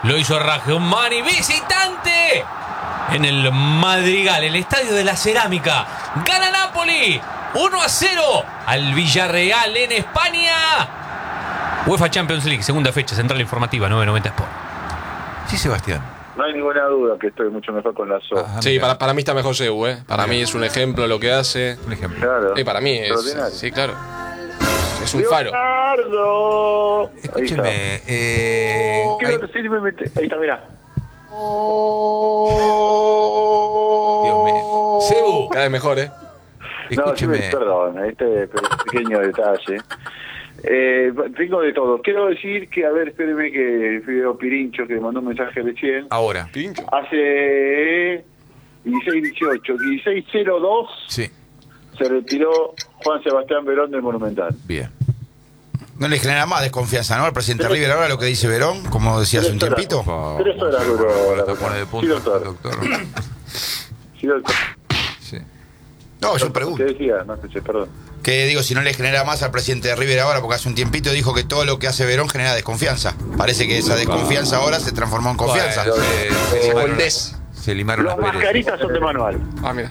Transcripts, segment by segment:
Lo hizo Rajmani, visitante en el Madrigal, el Estadio de la Cerámica. Gana Napoli 1-0 al Villarreal en España. UEFA Champions League, segunda fecha, central informativa, 990 Sport. Sí, Sebastián. No hay ninguna duda que estoy mucho mejor con la SO. Sí, para mí está mejor Sebu, ¿eh? Para mí es un ejemplo lo que hace. Un ejemplo. Claro. Para mí es. Sí, claro. Es un faro. Leonardo. Escúcheme. Quiero decirme, ahí está, mirá. Dios mío. Sebu. Cada vez mejor, ¿eh? Escúcheme. No, perdón, este pequeño detalle. Tengo de todo. Quiero decir que, a ver, espéreme que Fideo Pirincho, que me mandó un mensaje recién. Ahora. Pincho. Hace 16-18, 16-02 Sí. se retiró Juan Sebastián Verón del Monumental. Bien. No le genera más desconfianza, ¿no? Al presidente River ahora lo que dice Verón, como decía hace un tiempito. 3 horas duró la Te pone de reunión. punto, Sí, doctor. doctor. Sí, doctor. Sí. No, yo ¿Qué pregunto. decía? No escuché, perdón. Que digo, si no le genera más al presidente de River ahora, porque hace un tiempito dijo que todo lo que hace Verón genera desconfianza. Parece que esa desconfianza ahora se transformó en confianza. Bueno, se limaron, Holdés. se limaron Los las veres. mascaritas son de manual. Ah, mira.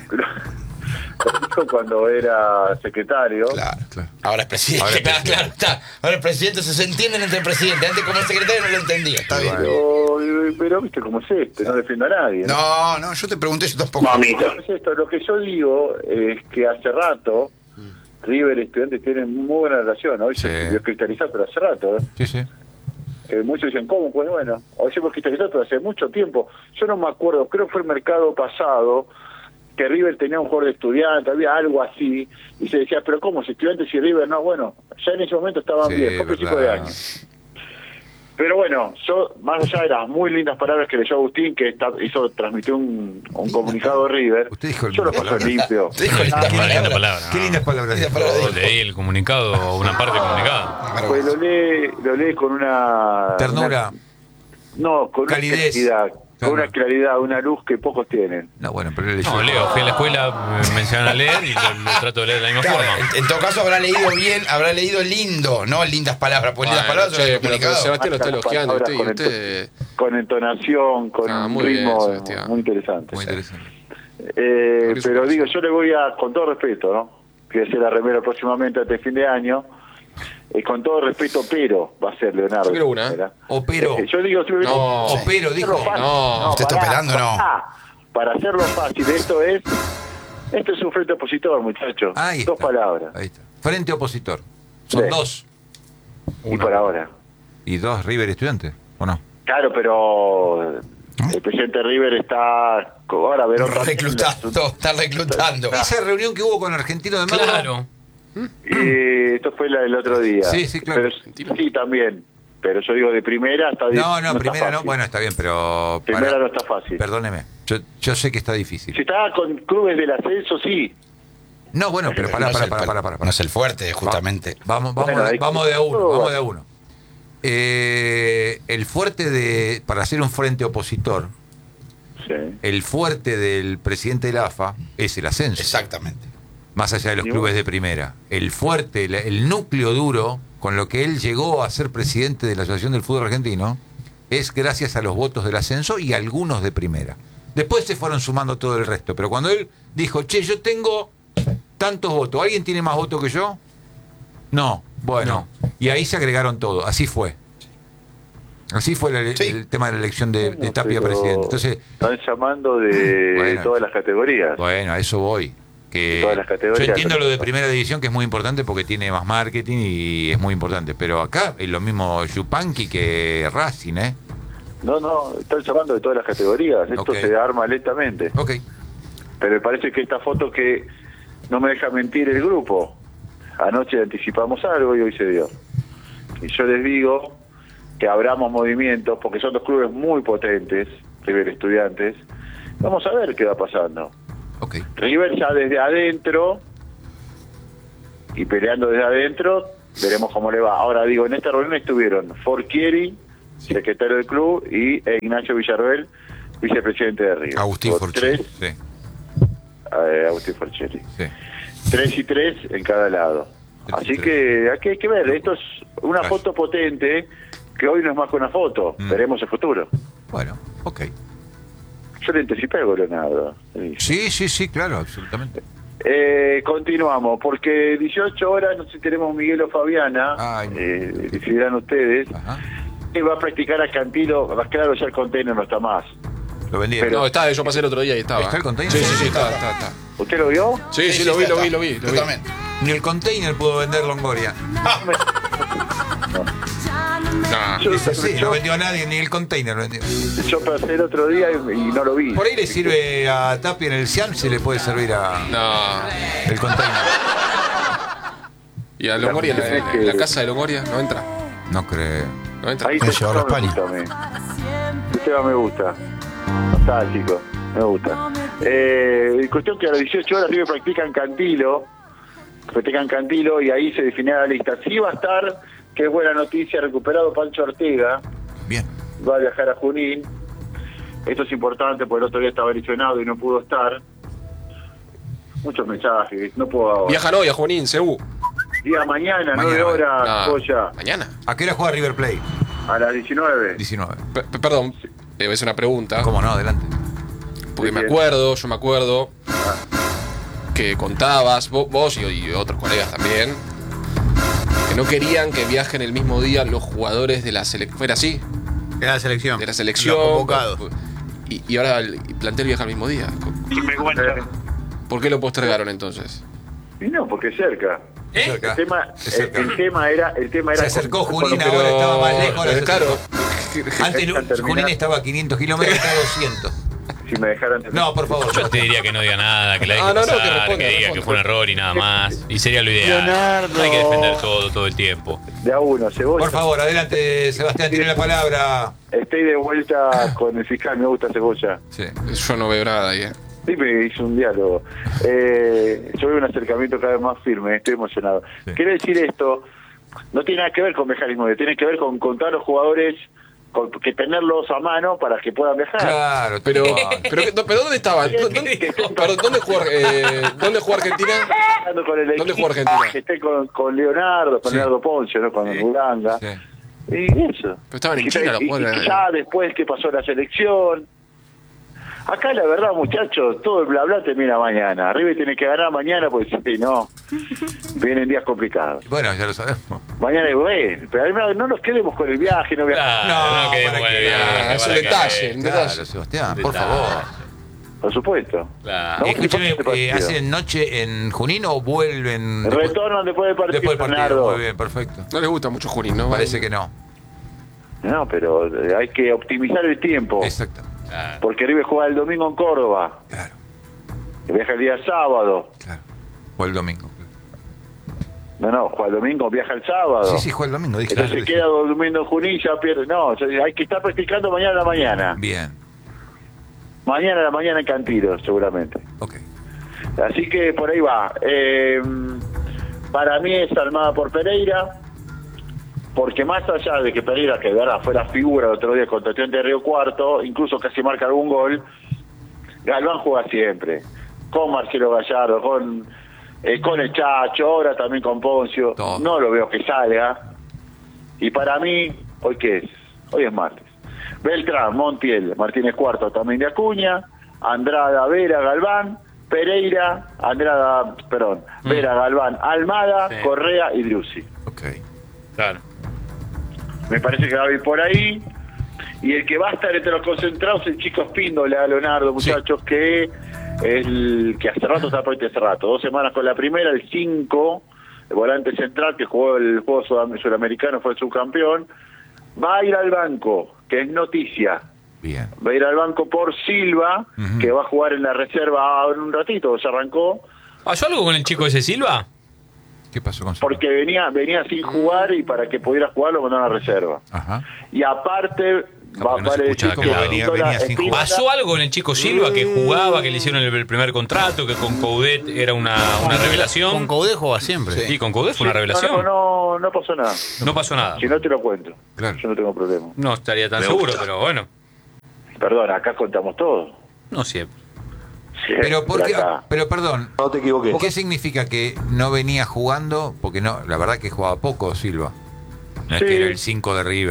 Cuando era secretario. Claro. Claro. Ahora es presidente. Ahora es presidente. Claro, está. Ahora el presidente se entienden entre el presidente. Antes como el secretario no lo entendía. Está bien. Pero viste cómo es no defiendo a nadie. No, yo te pregunté eso tampoco. Es esto, lo que yo digo es que hace rato River y Estudiantes tienen muy buena relación. Hoy Sí. se dio cristalizar, pero hace rato. Sí, sí. Muchos dicen, ¿cómo? Pues bueno, hoy se hemos cristalizado, pero hace mucho tiempo. Yo no me acuerdo, creo que fue el mercado pasado que River tenía un jugador de Estudiantes, había algo así, y se decía, pero ¿cómo? Si Estudiantes y River, no, bueno, ya en ese momento estaban Sí, bien, fue principio de verdad. año. Pero bueno, yo, más allá de las muy lindas palabras que leyó Agustín, que transmitió un comunicado de River, Usted dijo yo lo paso palabras. limpio. Dijo linda Qué linda palabra. palabra. Qué ¿no? lindas palabras. Lindas palabras. Yo leí el comunicado, una parte del comunicado. Pues lo lee con una... Ternura. No, con Calidez. una claridad, con Claro. una claridad, una luz que pocos tienen. No, bueno, pero él leyó. No, leo, fui a la escuela, me enseñaron a leer y lo trato de leer de la misma Claro, forma. en todo caso habrá leído bien, habrá leído lindo, no lindas palabras, porque lindas palabras son Che, el pero comunicado. Sebastián lo está elogiando. Ahora Usted, y usted. con entonación, con Ah, un muy bien, ritmo Sebastián. muy interesante. Muy interesante. Pero digo, yo le voy a, con todo respeto, ¿no? Que hacer la remera próximamente antes de fin de año. Con todo respeto, pero va a ser Leonardo. Yo quiero una, ¿eh? ¿verdad? Opero. Yo digo, simplemente, No. Opero, dijo. No. ¿Usted está operando o no? Para hacerlo fácil, esto es un frente opositor, muchachos. Ahí Dos está. palabras. Ahí está. Frente opositor. Son Sí. dos. Y por ahora. ¿Y dos River Estudiantes? ¿O no? Claro, pero el presidente River está ahora Verón Reclutando, está reclutando. Esa reunión que hubo con Argentino de Merlo. Claro. Esto fue el otro día. Sí, sí, claro. Pero, sí, también. Pero yo digo, de primera está difícil. No, primera no. Bueno, está bien, pero... Primera pará. no está fácil. Perdóneme. Yo sé que está difícil. Si estaba con clubes del ascenso, sí. No, bueno, pero No es el- pará. No es el fuerte, justamente. Vamos Bueno, hay- de a uno, todo vamos va. de a uno. El fuerte para hacer un frente opositor, Sí. el fuerte del presidente de la AFA es el ascenso. Exactamente. Más allá de los Y clubes bueno. de primera. El fuerte, el núcleo duro con lo que él llegó a ser presidente de la Asociación del Fútbol Argentino es gracias a los votos del ascenso y algunos de primera. Después se fueron sumando todo el resto. Pero cuando él dijo, che, yo tengo tantos votos, ¿alguien tiene más votos que yo? No, bueno. Y ahí se agregaron todos. Así fue. Así fue Sí. el tema de la elección de Tapia Pero presidente. Entonces, están llamando de Bueno. todas las categorías. bueno, a eso voy. Que Todas las categorías. yo entiendo lo de primera división, que es muy importante porque tiene más marketing y es muy importante. Pero acá es lo mismo Yupanqui que Racing, ¿eh? No, están llamando de todas las categorías. Esto Ok. se arma lentamente. Ok. Pero me parece que esta foto que no me deja mentir el grupo. Anoche anticipamos algo y hoy se dio. Y yo les digo que abramos movimientos, porque son dos clubes muy potentes, River Estudiantes. Vamos a ver qué va pasando. Ok. River ya desde adentro y peleando desde adentro, veremos cómo le va. Ahora digo, en esta reunión estuvieron Forchieri, secretario del club, y Ignacio Villarroel, vicepresidente de River. Agustín Los Forchieri. tres, Sí, Agustín Forchieri. sí. 3 y 3 en cada lado. Tres y Así tres. que hay que ver, esto es una Flash. foto potente que hoy no es más que una foto. Veremos el futuro. Bueno, ok. Yo le anticipé algo, Leonardo. Sí, claro, absolutamente. Continuamos, porque 18 horas, no sé si tenemos Miguel o Fabiana, Ay, decidirán ustedes, Ajá. que va a practicar a Cantilo. Claro, ya el container no está más. Lo vendieron. No, estaba, yo pasé el otro día y estaba. ¿Está el container? Sí, está. ¿Usted lo vio? Sí, lo vi. Totalmente. Ni el container pudo vender Longoria. Nah. Yo, Sí, no yo, vendió a nadie, ni el container lo vendió. yo pasé el otro día y no lo vi. Por ahí le sirve a Tapia en el Siam, se le puede servir a No. el container. ¿Y a Longoria, en la casa de Longoria, no entra? No creo. No entra. Ahí Me llevó a la España. Este me gusta. No está, chicos. Me gusta. Cuestión que a las 18 horas River practican Cantilo y ahí se definirá la lista. Sí va a estar, que es buena noticia, recuperado Pancho Ortega. Bien. Va a viajar a Junín. Esto es importante porque el otro día estaba lesionado y no pudo estar. Muchos mensajes, no puedo ahora. Viajan hoy a Junín, Cebu. Día mañana, 9 Mañana. horas, No. Goya, ¿Mañana? ¿A qué hora juega River Plate? a las 19. 19. Perdón, debe ser una pregunta. ¿Cómo no? Adelante. Porque Muy bien. yo me acuerdo que contabas, vos y otros colegas también, que no querían que viajen el mismo día los jugadores de la selección. ¿Fuera así? Era la selección. De la selección. Los convocados. Y ahora el plantel viaja el mismo día. ¿Por qué lo postergaron entonces? Y no, porque es cerca. Cerca. El tema, Es cerca. el tema era Se acercó con- Junín, con- ahora estaba más lejos. Ahora se claro. acercó. Antes Terminar. Junín estaba a 500 kilómetros, está a 200. Si me dejaran terminar. No, por favor. Yo te diría que no diga nada, que la deje Ah, no, pasar, que responda, que diga responda. que fue un error y nada más. Y sería lo ideal. Leonardo. No hay que defender todo el tiempo. De a uno, Cebolla. Por favor, adelante, Sebastián, tiene la palabra. Estoy de vuelta con el fiscal, me gusta Cebolla. Sí. Yo no veo nada ahí. Sí, me hizo un diálogo. Yo veo un acercamiento cada vez más firme, estoy emocionado. Sí. Quiero decir esto, no tiene nada que ver con mecanismo, tiene que ver con todos los jugadores, que tenerlos a mano para que puedan viajar. Claro, Pero, tal cual. pero ¿dónde estaban? ¿Dónde jugó Argentina? Hablando con el ¿Dónde equipo, jugó Argentina? que esté con Leonardo, con Sí. Leonardo Poncio, ¿no? Con Sí. Uranga. Sí. Y eso. Pero estaban en Y- China los y- jugadores. y ya después que pasó la selección. Acá la verdad, muchachos, todo el bla bla termina mañana. River tiene que ganar mañana porque si no, vienen días complicados. Bueno, ya lo sabemos. Mañana es bueno, pero además no nos quedemos con el viaje, no viajamos. Claro, No, quedemos para con el que- viaje, es un para que- detalle. Un Claro, detalle. Sebastián, Un por detalle. favor. Por supuesto. Claro. No, Escúchame, este partido. ¿hacen noche en Junín o vuelven después, Retornan después del partido, después del partido? Leonardo. Muy bien, perfecto. No les gusta mucho Junín, ¿no? Parece que no. No, pero hay que optimizar el tiempo. Exacto. Claro. Porque River juega el domingo en Córdoba. Claro, Que viaja el día sábado. claro. O el domingo. No, juega el domingo, viaja el sábado. Sí, juega el domingo, dije. Entonces queda durmiendo en Junín, ya pierde. No, hay que estar practicando mañana a la mañana. Bien, Mañana a la mañana en Cantilo, seguramente. ok. Así que por ahí va. Para mí es Almada por Pereira, porque más allá de que Pereira, que de verdad fue la figura el otro día contra Estudiantes de Río Cuarto, incluso casi marca algún gol, Galván juega siempre. Con Marcelo Gallardo, con el Chacho, ahora también con Poncio. Todo. No lo veo que salga. Y para mí, ¿hoy qué es? Hoy es martes. Beltrán, Montiel, Martínez Cuarto, también de Acuña, Andrada, Vera, Galván, Pereira, Vera, Galván, Almada, Sí. Correa y Driussi. Ok. Claro. Me parece que va a ir por ahí. Y el que va a estar entre los concentrados es el chico Espíndola, Leonardo, muchachos, que es el que hace rato está por ahí, hace rato. 2 semanas con la primera, el 5, el volante central que jugó el juego sudamericano, fue el subcampeón. Va a ir al banco, que es noticia. Bien. Va a ir al banco por Silva, Ujú. que va a jugar en la reserva en un ratito, se arrancó, ¿Pasó algo con el chico ese Silva? ¿Qué pasó con Silva? porque venía sin jugar y para que pudiera jugar lo mandaron a la reserva. Ajá. Y aparte, No, porque no se vale escucha decir de aquel que lado. Venía sin Espíndola- ¿Pasó algo con el chico Silva que jugaba, que le hicieron el primer contrato, que con Coudet era una revelación? Con Coudet juega siempre. Sí. Sí, con Coudet fue una Sí, revelación. No pasó nada. No pasó nada. Si no te lo cuento. Claro. Yo no tengo problema. No estaría tan seguro, pero bueno, Perdón, acá contamos todo. no siempre. Sí, Pero, ¿por qué? acá. Pero perdón, No te equivoques. ¿qué significa que no venía jugando? Porque no, la verdad que jugaba poco Silva. No es Sí. que era el 5 de River.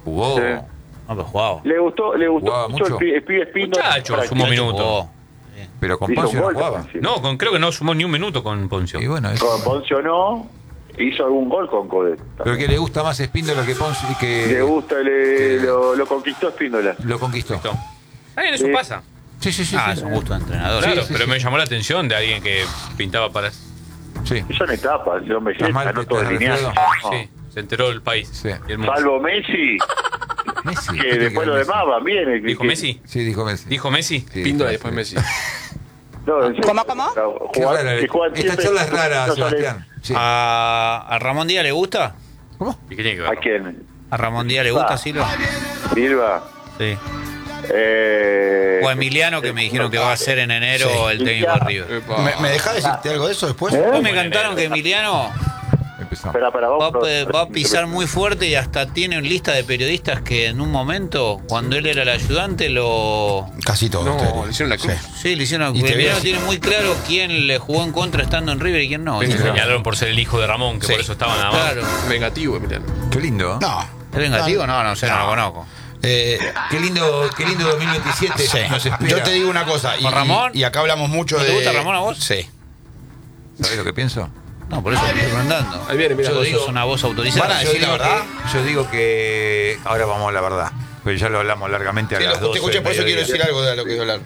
Jugó. Sí. No, pero jugaba. Le gustó Jugaba mucho mucho. el pibe Espíndola. Muchacho, Para sumó que- minutos. Jugó. pero con hizo Poncio un no gol jugaba. también, sí. No, creo que no sumó ni un minuto con Poncio. Y bueno, Con Poncio no, hizo algún gol con Codet. pero que le gusta más Espíndola que Poncio y que Le gusta, lo conquistó Espíndola. lo conquistó. Está bien, eso Sí. pasa. Sí, sí, sí. Ah, sí, es un gusto de entrenador. Claro, sí, pero sí. me llamó la atención de alguien que pintaba para... Sí. Y son etapas, el hombre Estás mal, ganó te todo has el lineal. resfriado. No. Sí, se enteró el país. Sí. Y el mundo. Salvo Messi, Messi. que después lo demás va bien. ¿Dijo Messi? Sí, dijo Messi. ¿Dijo Messi? Sí, Píndola y sí. después Messi. No, en serio. ¿Cómo? Qué rara, esta charla es rara, no sale- Sebastián. Sí. ¿A Ramón Díaz le gusta? ¿Y qué tiene que ¿A ver? quién? ¿A Ramón Díaz le gusta, Silva? Silva. Sí. Eh, O a Emiliano, que me dijeron que va a ser en enero Sí. el técnico de River. Epa. ¿Me dejás decirte algo de eso después? Después me cantaron que Emiliano Empezamos. Espera, va a pisar muy fuerte y hasta tiene una lista de periodistas que en un momento, cuando él era el ayudante, lo... Casi todo. No, te diría. le hicieron la cruz. Sí. Sí, le hicieron... Y te Emiliano ves- tiene muy claro quién le jugó en contra estando en River y quién no. Le Sí, señalaron por ser el hijo de Ramón, que Sí. por eso estaba nada más. claro. Vengativo, Emiliano. Qué lindo. No. ¿Es vengativo? No sé, no lo conozco. Qué lindo 2027 Sí. nos espera. Yo te digo una cosa. ¿Con Ramón? Y acá hablamos mucho ¿No de. te gusta Ramón a vos? Sí. ¿Sabés lo que pienso? No, por eso te estoy preguntando. Ahí viene, mira. Vos digo- sos una voz autorizada. Van a decir la verdad. Yo digo que ahora vamos a la verdad. Pues ya lo hablamos largamente a Sí, las lo 12. escuché, por eso del quiero mediodía. decir algo de lo que voy a hablar.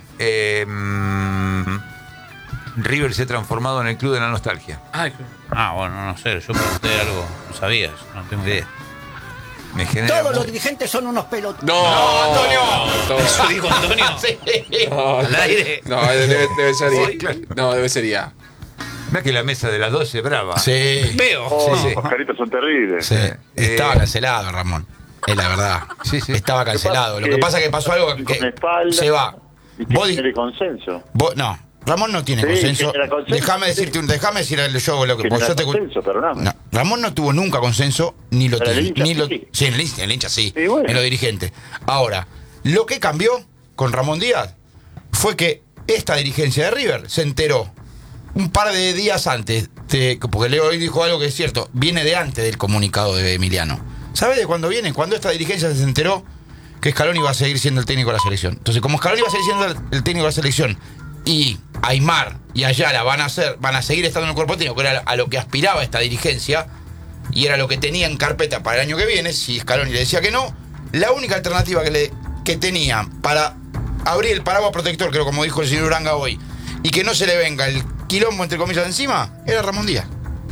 River se ha transformado en el club de la nostalgia. Ay, Bueno, no sé, yo pregunté algo, no sabías, no tengo idea. Me genera Todos mu- los dirigentes son unos pelotas. no, Antonio. ¿Eso dijo Antonio? No, Al aire. No, debe ser Sí, ya. claro. No, debe ser ya. Mirá que la mesa de las 12 brava. Sí. Veo. Oh, Sí, sí. los pajaritos son terribles. Sí. Estaba cancelado, Ramón. Es la verdad. Sí, sí. Estaba cancelado. Lo que pasa es que pasó algo Con que espalda. se va. Y Vos di- tiene consenso. no, Ramón no tiene Sí, consenso. tiene consenso. Déjame decirte, déjame decir yo lo que Tiene yo te consenso, perdóname. No, Ramón no tuvo nunca consenso, ni lo Pero el tiene. hincha Ni lo, sí. sí, en el hincha sí, Y bueno. en los dirigentes. Ahora, lo que cambió con Ramón Díaz fue que esta dirigencia de River se enteró un par de días antes, porque Leo hoy dijo algo que es cierto, viene de antes del comunicado de Emiliano. ¿Sabes de cuándo viene? Cuando esta dirigencia se enteró que Scaloni iba a seguir siendo el técnico de la selección. Entonces, como Scaloni iba a seguir siendo el técnico de la selección y Aymar y Ayala van a seguir estando en el cuerpo técnico, que era a lo que aspiraba esta dirigencia y era lo que tenía en carpeta para el año que viene, si Scaloni le decía que no, la única alternativa que tenían para abrir el paraguas protector, creo como dijo el señor Uranga hoy, y que no se le venga el quilombo entre comillas de encima, era Ramón Díaz.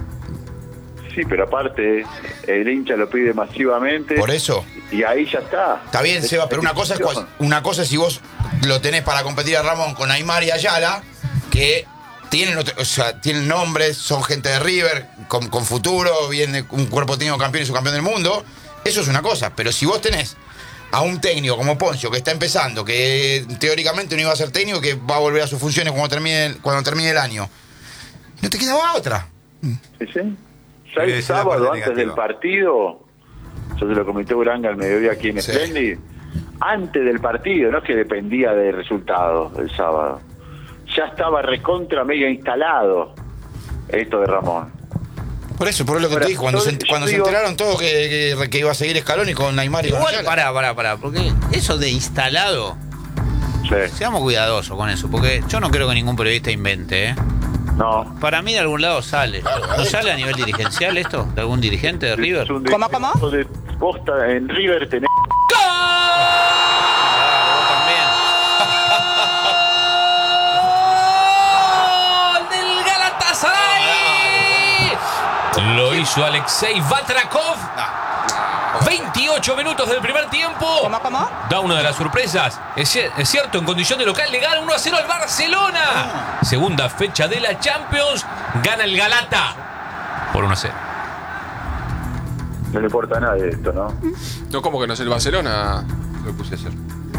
Sí, pero aparte, el hincha lo pide masivamente. Por eso. Y ahí ya está. Está bien, Seba, pero una cosa es si vos lo tenés para competir a Ramón con Aymar y Ayala, que tienen nombres, son gente de River, con futuro, viene un cuerpo técnico campeón y subcampeón del mundo. Eso es una cosa, pero si vos tenés a un técnico como Poncio, que está empezando, que teóricamente no iba a ser técnico, que va a volver a sus funciones cuando termine el año, no te quedaba otra. Sí, sí. Ya Sí, el esa es la sábado, parte antes del negativa. partido, yo se lo comenté a Uranga al mediodía aquí en Sí. Splendid, antes del partido, no es que dependía del resultado el sábado, ya estaba recontra medio instalado esto de Ramón. Por eso, por lo que Ahora, te dije, cuando, yo cuando se digo- enteraron todos que iba a seguir Scaloni con Aymar y con Igual, Ayala. pará, porque eso de instalado, Sí. seamos cuidadosos con eso, porque yo no creo que ningún periodista invente, ¿eh? No. Para mí de algún lado sale. ¿No sale a nivel dirigencial esto? ¿De algún dirigente de River? Es un ¿Cómo? defecto de posta en River tenés. ¡Gol del Galatasaray! Lo hizo Alexei Batrakov. 28 minutos del primer tiempo. ¿Cómo? Da una de las sorpresas. Es cierto, en condición de local le gana 1-0 al Barcelona. Segunda fecha de la Champions. Gana el Galata por 1-0. No le importa a nadie esto, ¿no? No, como que no es el Barcelona. Lo puse a hacer.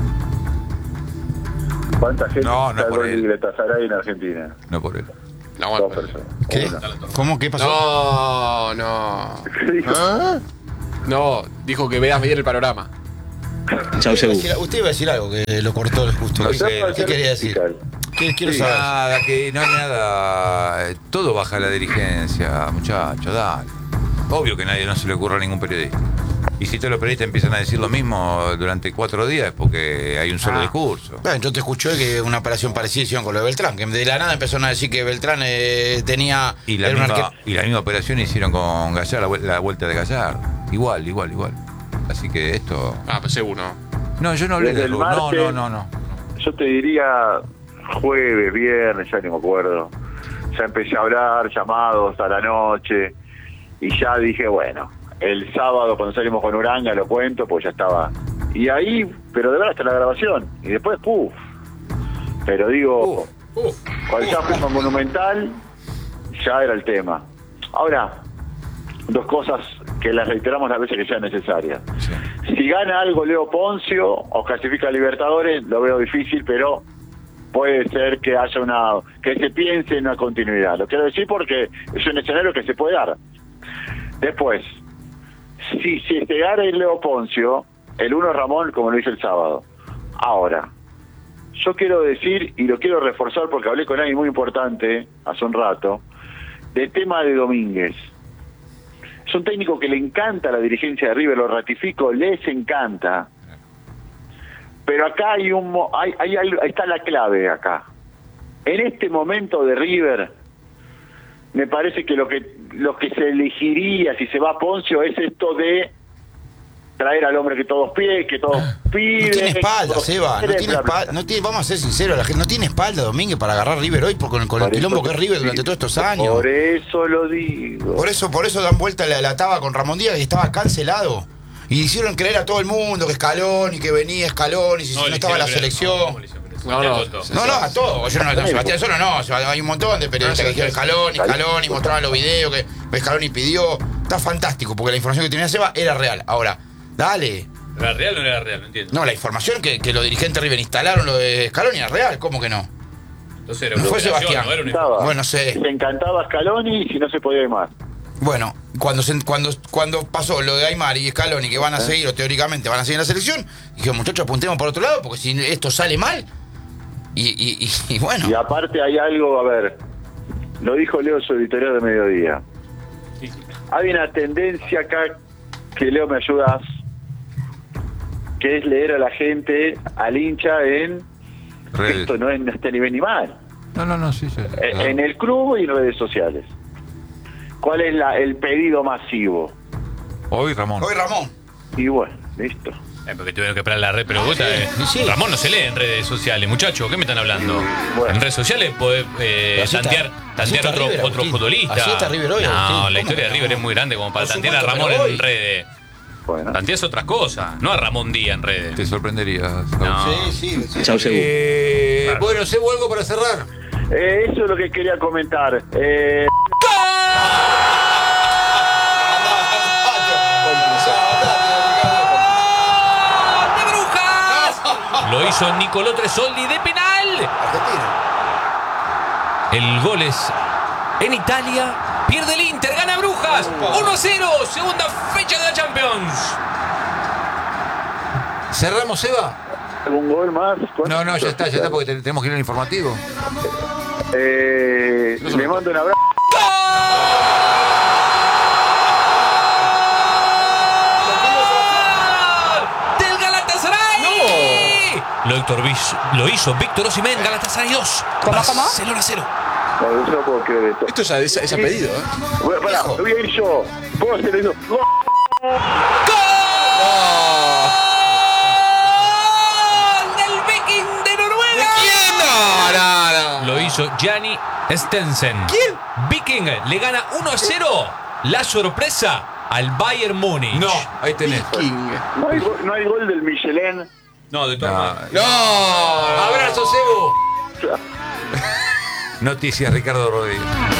¿Cuánta gente No, no está por con él. el Galatasaray en Argentina? No por él. No, Dos bueno. personas. ¿Qué? Una. ¿Cómo? ¿Qué pasó? No. ¿Qué dijo? No, dijo que veas bien el panorama. Usted iba a decir algo que lo cortó justo. No ¿Qué, sé, ¿Qué quería decir? Quiero Sí, saber. nada, que no hay nada. Todo baja la dirigencia, muchachos, dale. Obvio que a nadie no se le ocurra a ningún periodista. Y si todos los periodistas empiezan a decir lo mismo durante 4 días es porque hay un solo discurso. Bueno, yo te escuché que una operación parecida hicieron con lo de Beltrán, que de la nada empezaron a decir que Beltrán tenía... Y la misma operación hicieron con Gallardo, la vuelta de Gallardo. Igual. Así que esto... Pensé uno. No, yo no hablé Desde de el Rubén. martes, No. Yo te diría jueves, viernes, ya ni me acuerdo. Ya empecé a hablar, llamados a la noche, y ya dije, bueno, el sábado cuando salimos con Uranga lo cuento, pues ya estaba. Y ahí, pero de verdad hasta la grabación. Y después, ¡puf! Pero digo, cuando ya fuimos Monumental, ya era el tema. Ahora, 2 cosas que las reiteramos las veces que sean necesarias. Sí. Si gana algo Leo Poncio o clasifica a Libertadores, lo veo difícil, pero puede ser que haya que se piense en una continuidad. Lo quiero decir porque es un escenario que se puede dar. Después, si se gana el Leo Poncio, el 1 es Ramón, como lo hice el sábado. Ahora, yo quiero decir, y lo quiero reforzar porque hablé con alguien muy importante hace un rato, del tema de Domínguez. Es un técnico que le encanta a la dirigencia de River, lo ratifico, les encanta. Pero acá hay ahí está la clave acá. En este momento de River, me parece que lo que se elegiría si se va a Poncio es esto de traer al hombre que todos piden. No tiene espalda, Seba. No tiene espalda. Vamos a ser sinceros, la gente no tiene espalda Domínguez para agarrar River hoy con el quilombo que es River durante todos estos años. Por eso lo digo. Por eso dan vuelta la taba con Ramón Díaz, que estaba cancelado. Y hicieron creer a todo el mundo que Scaloni, que venía Scaloni, si no estaba la selección. No, a todos. Yo no, Sebastián solo no. Hay un montón de periodistas que dijeron Scaloni, mostraban los videos que Scaloni pidió. Está fantástico, porque la información que tenía Seba era real. Ahora, dale. ¿Era real o no era real? No entiendo. No, la información que los dirigentes River instalaron lo de Scaloni era real. ¿Cómo que no? Entonces era No fue Sebastián. No era una... Estaba. No sé. Se encantaba Scaloni y si no se podía ir más. Bueno, cuando pasó lo de Aymar y Scaloni, que van a seguir, o teóricamente van a seguir en la selección, dijeron, muchachos, apuntemos por otro lado, porque si esto sale mal, y bueno. Y aparte hay algo, a ver, lo dijo Leo en su editorial de mediodía. Hay una tendencia acá, que Leo me ayudas, que es leer a la gente, al hincha en Redes. esto no es este nivel ni mal. No, sí. En el club y en redes sociales. ¿Cuál es el pedido masivo? Hoy Ramón. Y bueno, listo. Porque tuvieron que esperar la red, pero Ramón no se lee en redes sociales, muchachos, ¿qué me están hablando? Bueno. En redes sociales podés tantear otro futbolista. Así está River hoy, No, Agustín. la historia de River es muy grande como para tantear a Ramón en redes. Bueno. Tanteas otras cosas, no a Ramón Díaz en redes. Te sorprenderías. No. Sí. Chau, Sebu. Bueno, Sebo, algo para cerrar. Eso es lo que quería comentar. ¡De Brujas! Lo hizo Nicolò Tresoldi de penal. El gol es en Italia. Pierde el Inter, gana Brujas. 1-0, segunda fecha de la Champions. ¿Cerramos, Seba? ¿Algún gol más? No, ya está, porque tenemos que ir al informativo. Le mando un abrazo. ¡Del Galatasaray! Lo hizo Víctor Osimhen, Galatasaray 2. Barcelona 0. No, yo no puedo creer esto. Esto es a pedido, ¿eh? Bueno, pará, voy a ir yo. ¿Puedo hacer eso? ¡Gol! ¡Del Viking de Noruega! No. Lo hizo Gianni Stensen. ¿Quién? Viking le gana 1-0. La sorpresa al Bayern Múnich. No, ahí tenés. King. No hay gol del Michelin. No, de todas maneras. No. Abrazo, Sebo. Noticias, Ricardo Rodríguez.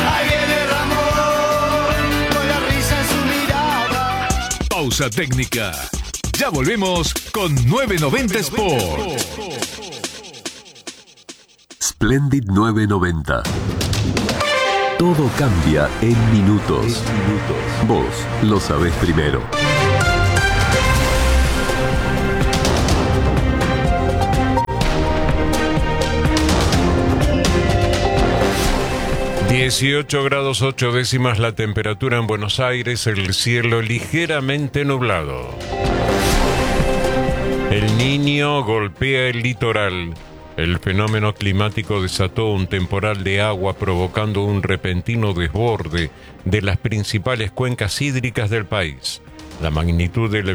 Pausa técnica. Ya volvemos con 990 Sport. Splendid 990. Todo cambia en minutos. Vos lo sabés primero. grados 8 décimas la temperatura en Buenos Aires, el cielo ligeramente nublado. El Niño golpea el litoral. El fenómeno climático desató un temporal de agua provocando un repentino desborde de las principales cuencas hídricas del país. La magnitud del